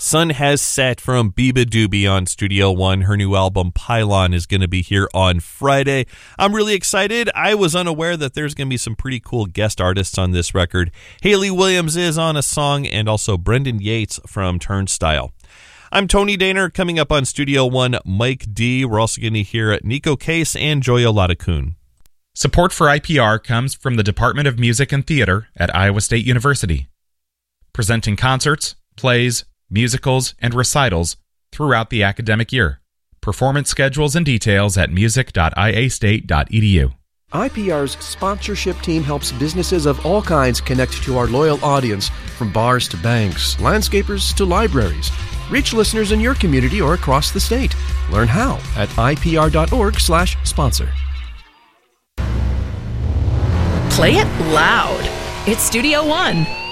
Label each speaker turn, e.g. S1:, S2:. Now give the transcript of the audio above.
S1: Sun has set from Biba Doobie on Studio One. Her new album, Pylon, is going to be here on Friday. I'm really excited. I was unaware that there's going to be some pretty cool guest artists on this record. Hayley Williams is on a song, and also Brendan Yates from Turnstile. I'm Tony Daner. Coming up on Studio One, Mike D. We're also going to hear Nico Case and Joya Ladakun.
S2: Support for IPR comes from the Department of Music and Theater at Iowa State University, presenting concerts, plays, musicals, and recitals throughout the academic year. Performance schedules and details at music.iastate.edu.
S3: IPR's sponsorship team helps businesses of all kinds connect to our loyal audience, from bars to banks, landscapers to libraries. Reach listeners in your community or across the state. Learn how at ipr.org/sponsor.
S4: Play it loud. It's Studio One.